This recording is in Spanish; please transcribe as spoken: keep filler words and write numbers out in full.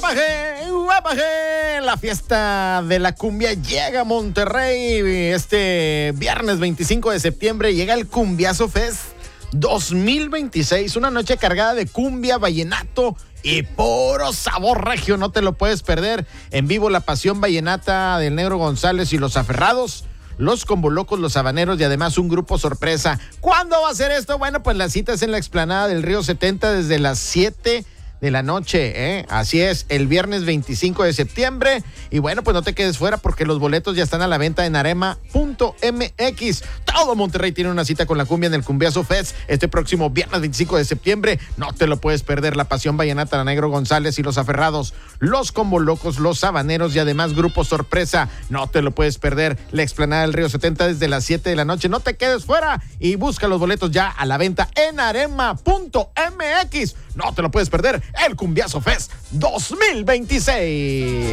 ¡Guapaje! ¡Guapaje! La fiesta de la cumbia llega a Monterrey este viernes veinticinco de septiembre. Llega el Cumbiazo Fest dos mil veintiséis. Una noche cargada de cumbia, vallenato y puro sabor regio. No te lo puedes perder. En vivo la pasión vallenata del Negro González y los Aferrados, los Combolocos, los Habaneros y además un grupo sorpresa. ¿Cuándo va a ser esto? Bueno, pues la cita es en la explanada del Río setenta desde las siete de la noche, ¿eh? Así es, el viernes veinticinco de septiembre. Y bueno, pues no te quedes fuera porque los boletos ya están a la venta en arema punto m x. Todo Monterrey tiene una cita con la cumbia en el Cumbiazo Fest este próximo viernes veinticinco de septiembre. No te lo puedes perder. La pasión vallenata, la Negro González y los Aferrados, los Combolocos, los Habaneros y además grupo sorpresa. No te lo puedes perder. La explanada del Río setenta desde las siete de la noche. No te quedes fuera y busca los boletos ya a la venta en arema punto m x. No te lo puedes perder. El Cumbiazo Fest dos mil veintiséis.